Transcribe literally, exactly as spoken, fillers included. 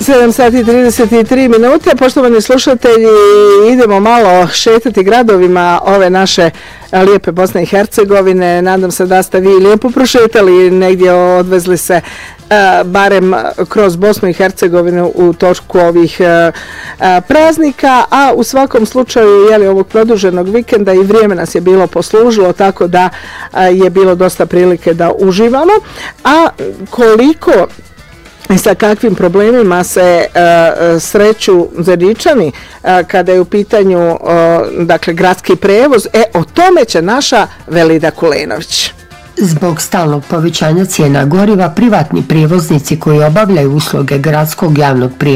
sedam sati i trideset tri minute. Poštovani slušatelji, idemo malo šetati gradovima ove naše lijepe Bosne i Hercegovine. Nadam se da ste vi lijepo prošetali, negdje odvezli se uh, barem kroz Bosnu i Hercegovinu u točku ovih uh, uh, praznika, a u svakom slučaju jeli, ovog produženog vikenda i vrijeme nas je bilo poslužilo, tako da uh, je bilo dosta prilike da uživamo. A koliko i sa kakvim problemima se uh, sreću Zeničani uh, kada je u pitanju uh, dakle, gradski prevoz, e, o tome će naša Velida Kulenović. Zbog stalnog povećanja cijena goriva, privatni prijevoznici koji obavljaju usluge gradskog javnog prijevoza